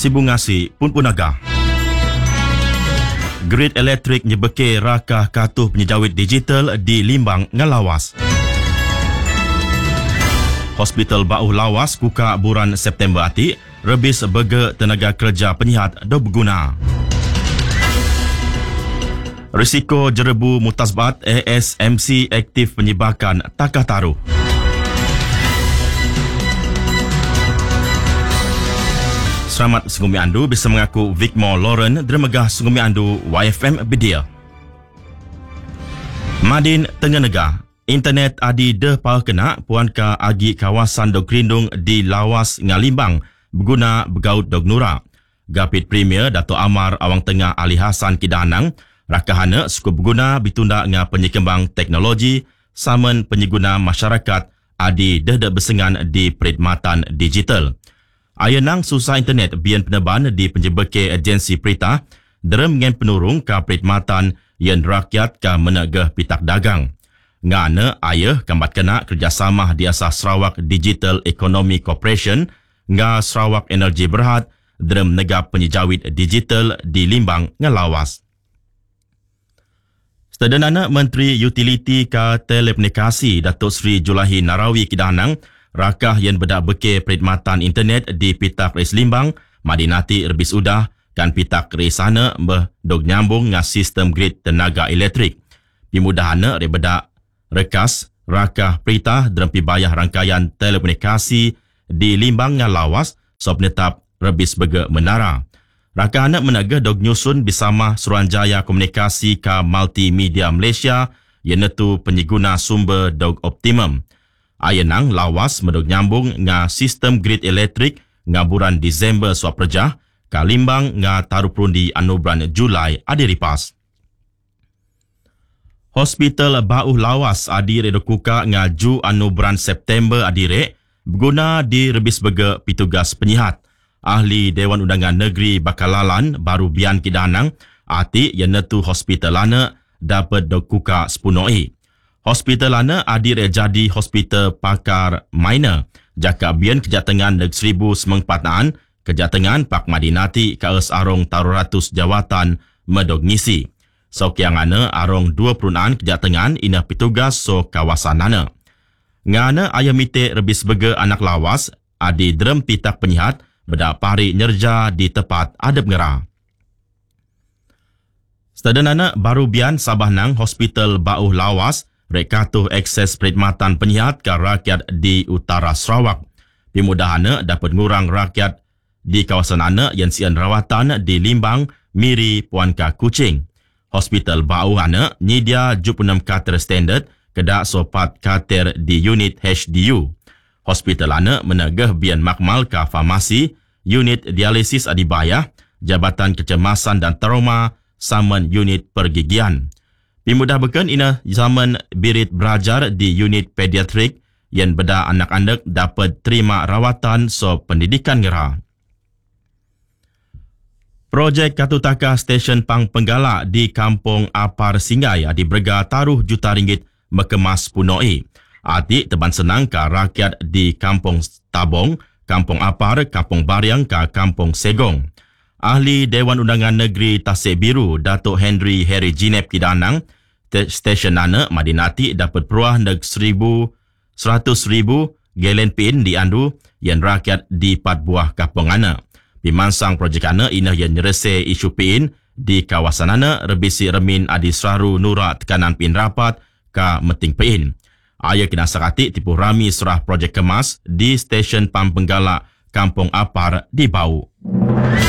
Sibungasi pun punaga. Grid elektrik nyebeke rakah katuh penyejawit digital di Limbang ngalawas. Hospital Bauh Lawas kuka bulan September ati, rebis bege tenaga kerja penyihat do berguna. Risiko jerebu mutasbat ASMC aktif penyebakan takah taruh. Selamat Sungguh Andu bisa mengaku Vicmore Lauren Dermegah Sungguh Andu YFM Bedia. Madin Tengenegah, internet adi deh pau kena puanka agi kawasan dog rindung di Lawas Ngalimbang berguna begaut dog nura. Gapit Premier Dato' Amar Awang Tengah Ali Hasan Kidanang rakahana suku berguna bitunda nga penyekembang teknologi samen penyeguna masyarakat adi deh bersengan di perkhidmatan digital. Ayenang susah internet bian peneban di penjebeke agensi perita derem ngen penurung ka perkhidmatan yang rakyat ka menegah pitak dagang. Ngana ayah kambat kena kerjasama di asas Sarawak Digital Economy Corporation nga Sarawak Energy Berhad derem negap penyejawit digital di Limbang ngalawas. Sedanana Menteri Utiliti ka Telekomunikasi Datuk Seri Julahi Narawi Kidanang rakah yang bedak beke perkhidmatan internet di pitak Res Limbang madinati rebis udah kan pitak Res sana dog nyambung nga sistem grid tenaga elektrik. Pimudahana bedak rekas rakah perintah derempi bayah rangkaian telekomunikasi di Limbang ngalawas sob netap rebis bege menara. Rakahana menegah dog nyusun bersama Suruhanjaya Komunikasi ka Multimedia Malaysia yang netu penyeguna sumber dog optimum. Ayenang lawas medog nyambung nga sistem grid elektrik nga bulan Disember suap rejah ka Limbang nga taruprun di anubulan Julai adiripas. Hospital Bauh Lawas adire dokuka nga ju anubulan September adire berguna di rebis bege pitugas penyihat. Ahli Dewan Undangan Negeri Bakalalan baru bian Kidanang ati yang netu hospital lana dapat dokuka sepunoi. Hospital lana adire jadi hospital pakar minor. Jaka bian kejatengan neg 1000 semengpataan, kejatengan Pak Madinati kaes arong taruh-ratus jawatan medog ngisi. So kiangana arong 20an kejatengan ina pitugas so kawasan nana. Ngana ayamite rebis bege anak lawas, adi derem pitak penyihat, bedak pari nyerja di tepat adab ngera. Sedanana baru bian Sabah nang Hospital Bauh Lawas, rekatuh akses perkhidmatan penyihat ke rakyat di utara Sarawak. Pimudahana dapat ngurang rakyat di kawasan ana yang sian rawatan di Limbang, Miri, Puanka, Kuching. Hospital Bauh ana nyedia 76 kater standard kedak sopat kater di unit HDU. Hospital ana menegah bian makmal ke farmasi, unit dialisis adibaya, Jabatan Kecemasan dan Trauma, saman unit pergigian. Pimudah beken ina zaman birit belajar di unit pediatrik yang beda anak-anak dapat terima rawatan so pendidikan ngera. Projek Katutaka Stesen Pang Penggala di Kampung Apar Singai adi berga taruh juta ringgit mekemas punoi. Ati teban senang ka rakyat di Kampung Tabong, Kampung Apar, Kampung Bariang ka Kampung Segong. Ahli Dewan Undangan Negeri Tasik Biru, Datuk Henry Jinep Kidanang, stesen nana Madinati dapat peruah neg 100,000 galen pin di andu yang rakyat di 4 buah kampung ana. Pimansang projek ana ina yang nyerese isu pin di kawasan ana rebisi remin adi seraru nura tekanan pin rapat ka meting pin. Ayah kena sakati tipu rami serah projek kemas di stesen Pam Penggala Kampung Apar di Bau.